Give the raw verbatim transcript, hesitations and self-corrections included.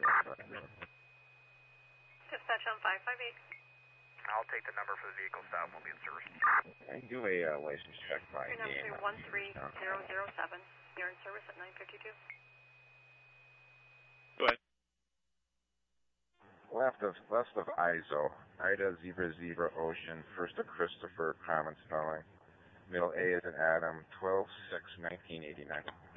Dispatch on five five eight. I'll take the number for the vehicle stop. We'll be in service. I can do a uh, license check by Your number name. is one three zero zero seven. You're in service at nine fifty-two. Go ahead. Left of, west of I S O. Ida, Zebra, Zebra, Ocean. First of Christopher, common spelling. Middle A is an Adam, twelve six nineteen eighty-nine.